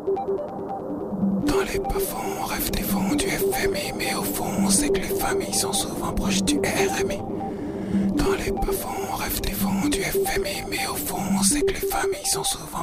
Dans les bas-fonds, on rêve des fonds du FMI, mais au fond, on sait que les familles sont souvent proches du RMI. Dans les bas-fonds, on rêve des fonds du FMI, mais au fond, on sait que les familles sont souvent